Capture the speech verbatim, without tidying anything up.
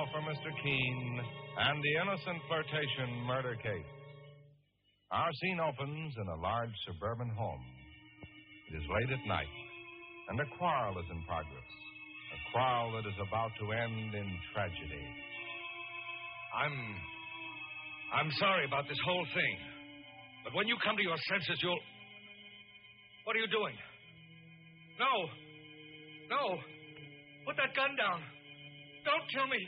now for Mister Keene and the innocent flirtation murder case. Our scene opens in a large suburban home. It is late at night, and a quarrel is in progress. A quarrel that is about to end in tragedy. I'm... I'm sorry about this whole thing. But when you come to your senses, you'll... What are you doing? No. No. Put that gun down. Don't kill me.